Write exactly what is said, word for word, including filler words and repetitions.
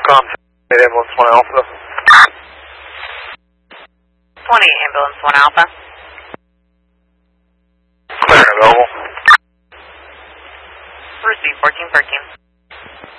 com, eight ambulance one Alpha. twenty ambulance one Alpha. Clear and available. Receive fourteen fourteen.